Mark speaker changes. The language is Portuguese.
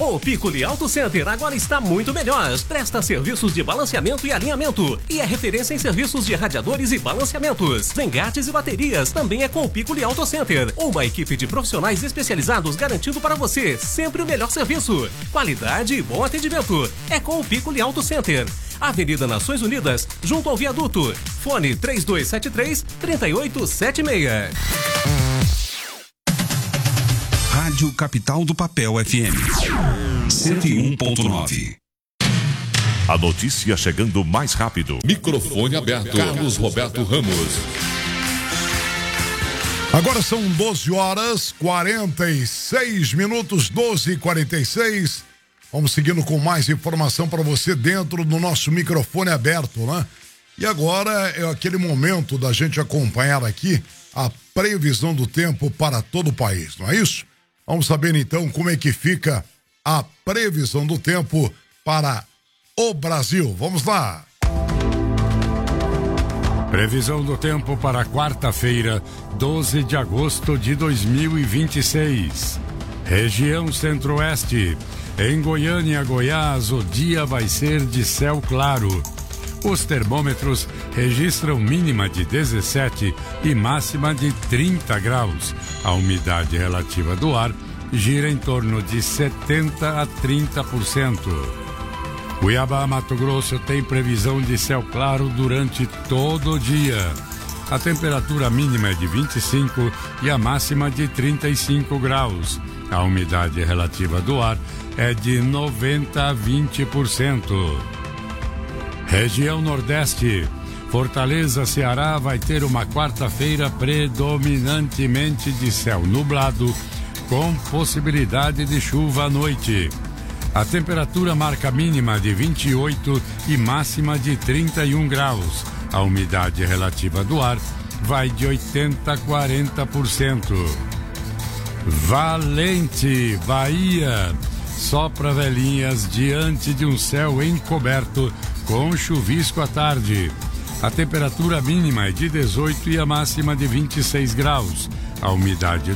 Speaker 1: O Piccoli Auto Center agora está muito melhor. Presta serviços de balanceamento e alinhamento. E é referência em serviços de radiadores e balanceamentos. Engates e baterias também é com o Piccoli Auto Center. Uma equipe de profissionais especializados garantindo para você sempre o melhor serviço. Qualidade e bom atendimento. É com o Piccoli Auto Center. Avenida Nações Unidas, junto ao viaduto. Fone 3273-3876.
Speaker 2: Rádio Capital do Papel FM 101.9.
Speaker 3: A notícia chegando mais rápido.
Speaker 4: Microfone aberto. Carlos Roberto Ramos.
Speaker 5: Agora são 12h46, 12h46. Vamos seguindo com mais informação para você dentro do nosso microfone aberto, né? E agora é aquele momento da gente acompanhar aqui a previsão do tempo para todo o país, não é isso? Vamos saber então como é que fica a previsão do tempo para o Brasil. Vamos lá!
Speaker 6: Previsão do tempo para quarta-feira, 12 de agosto de 2026. Região Centro-Oeste. Em Goiânia, Goiás, o dia vai ser de céu claro. Os termômetros registram mínima de 17 e máxima de 30 graus. A umidade relativa do ar gira em torno de 70% a 30%. Cuiabá, Mato Grosso, tem previsão de céu claro durante todo o dia. A temperatura mínima é de 25 e a máxima de 35 graus. A umidade relativa do ar é de 90% a 20%. Região Nordeste. Fortaleza, Ceará vai ter uma quarta-feira predominantemente de céu nublado, com possibilidade de chuva à noite. A temperatura marca mínima de 28 e máxima de 31 graus. A umidade relativa do ar vai de 80% a 40%. Valente, Bahia. Sopra velhinhas diante de um céu encoberto com chuvisco à tarde. A temperatura mínima é de 18 e a máxima de 26 graus. A umidade